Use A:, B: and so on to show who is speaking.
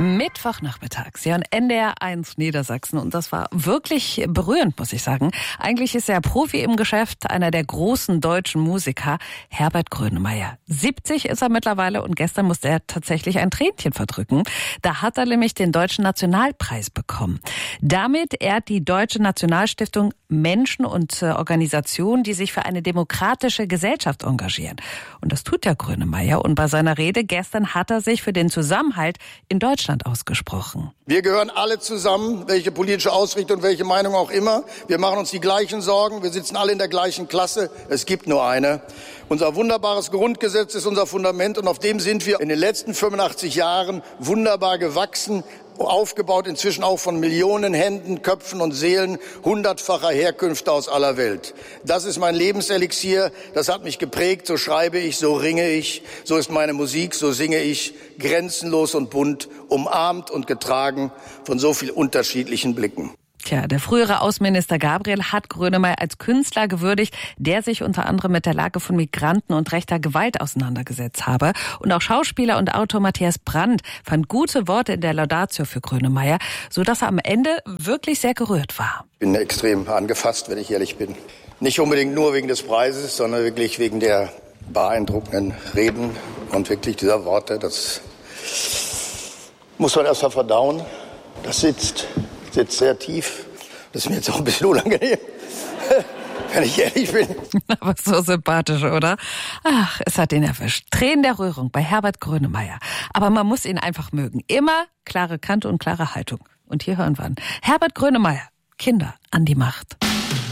A: Mittwochnachmittag, Sie hören NDR 1 Niedersachsen und das war wirklich berührend, muss ich sagen. Eigentlich ist er Profi im Geschäft, einer der großen deutschen Musiker, Herbert Grönemeyer. 70 ist er mittlerweile und gestern musste er tatsächlich ein Tränchen verdrücken. Da hat er nämlich den Deutschen Nationalpreis bekommen. Damit ehrt die Deutsche Nationalstiftung Menschen und Organisationen, die sich für eine demokratische Gesellschaft engagieren. Und das tut der Grönemeyer. Und bei seiner Rede gestern hat er sich für den Zusammenhalt in Deutschland ausgesprochen.
B: Wir gehören alle zusammen, welche politische Ausrichtung, welche Meinung auch immer. Wir machen uns die gleichen Sorgen, wir sitzen alle in der gleichen Klasse. Es gibt nur eine. Unser wunderbares Grundgesetz ist unser Fundament und auf dem sind wir in den letzten 85 Jahren wunderbar gewachsen, aufgebaut inzwischen auch von Millionen Händen, Köpfen und Seelen hundertfacher Herkünfte aus aller Welt. Das ist mein Lebenselixier, das hat mich geprägt, so schreibe ich, so ringe ich, so ist meine Musik, so singe ich, grenzenlos und bunt, umarmt und getragen von so viel unterschiedlichen Blicken.
A: Tja, der frühere Außenminister Gabriel hat Grönemeyer als Künstler gewürdigt, der sich unter anderem mit der Lage von Migranten und rechter Gewalt auseinandergesetzt habe. Und auch Schauspieler und Autor Matthias Brandt fand gute Worte in der Laudatio für Grönemeyer, sodass er am Ende wirklich sehr gerührt war.
B: Ich bin extrem angefasst, wenn ich ehrlich bin. Nicht unbedingt nur wegen des Preises, sondern wirklich wegen der beeindruckenden Reden und wirklich dieser Worte. Das muss man erst mal verdauen. Das sitzt sehr tief. Das ist mir jetzt auch ein bisschen unangenehm, wenn ich ehrlich bin.
A: Aber so sympathisch, oder? Ach, es hat ihn erwischt. Tränen der Rührung bei Herbert Grönemeyer. Aber man muss ihn einfach mögen. Immer klare Kante und klare Haltung. Und hier hören wir an. Herbert Grönemeyer, Kinder an die Macht.